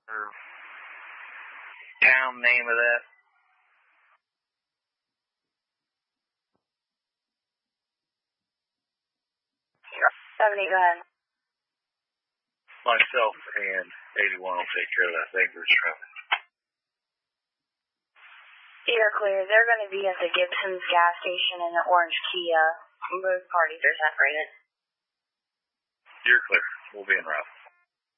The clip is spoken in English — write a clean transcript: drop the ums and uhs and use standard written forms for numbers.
Or town name of that? 70, go ahead. Myself and 81 will take care of that dangerous traffic. You're clear. They're going to be at the Gibson's gas station and the Orange Kia. Both parties are separated. You're clear. We'll be en route.